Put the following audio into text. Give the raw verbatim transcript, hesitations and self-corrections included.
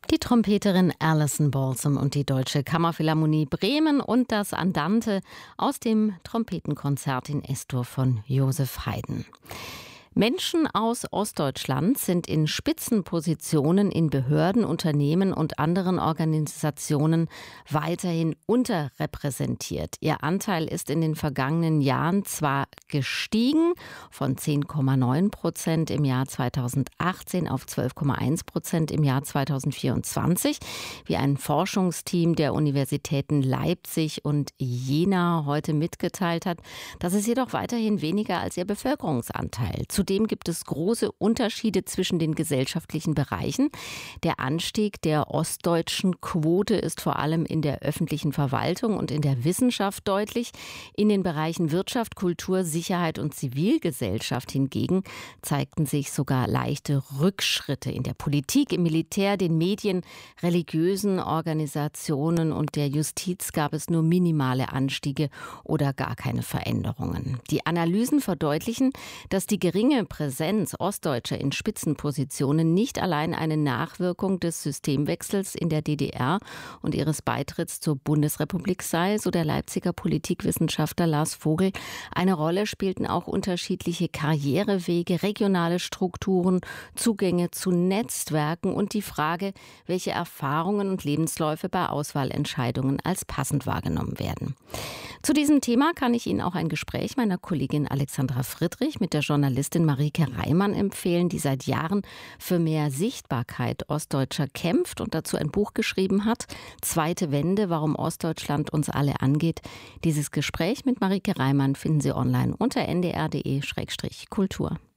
Die Trompeterin Alison Balsam und die Deutsche Kammerphilharmonie Bremen und das Andante aus dem Trompetenkonzert in S-Dur von Joseph Haydn. Menschen aus Ostdeutschland sind in Spitzenpositionen in Behörden, Unternehmen und anderen Organisationen weiterhin unterrepräsentiert. Ihr Anteil ist in den vergangenen Jahren zwar gestiegen von zehn Komma neun Prozent im Jahr zweitausendachtzehn auf zwölf Komma eins Prozent im Jahr zweitausendvierundzwanzig, wie ein Forschungsteam der Universitäten Leipzig und Jena heute mitgeteilt hat. Das ist jedoch weiterhin weniger als ihr Bevölkerungsanteil. Zudem gibt es große Unterschiede zwischen den gesellschaftlichen Bereichen. Der Anstieg der ostdeutschen Quote ist vor allem in der öffentlichen Verwaltung und in der Wissenschaft deutlich. In den Bereichen Wirtschaft, Kultur, Sicherheit und Zivilgesellschaft hingegen zeigten sich sogar leichte Rückschritte. In der Politik, im Militär, den Medien, religiösen Organisationen und der Justiz gab es nur minimale Anstiege oder gar keine Veränderungen. Die Analysen verdeutlichen, dass die geringe Präsenz Ostdeutscher in Spitzenpositionen nicht allein eine Nachwirkung des Systemwechsels in der D D R und ihres Beitritts zur Bundesrepublik sei, so der Leipziger Politikwissenschaftler Lars Vogel. Eine Rolle spielten auch unterschiedliche Karrierewege, regionale Strukturen, Zugänge zu Netzwerken und die Frage, welche Erfahrungen und Lebensläufe bei Auswahlentscheidungen als passend wahrgenommen werden. Zu diesem Thema kann ich Ihnen auch ein Gespräch meiner Kollegin Alexandra Friedrich mit der Journalistin Marieke Reimann empfehlen, die seit Jahren für mehr Sichtbarkeit Ostdeutscher kämpft und dazu ein Buch geschrieben hat. Zweite Wende, warum Ostdeutschland uns alle angeht. Dieses Gespräch mit Marieke Reimann finden Sie online unter n d r punkt d e slash kultur.